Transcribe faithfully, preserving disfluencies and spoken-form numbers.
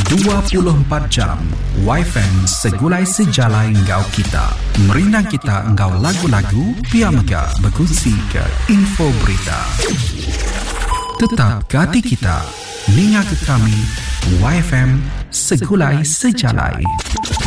dua puluh empat jam Y F M segulai sejalai ngau kita. Merindang kita ngau lagu-lagu, pia mega berkongsi ke info berita. Tetap ke hati kita, ninga ke kami, Y F M segulai sejalai.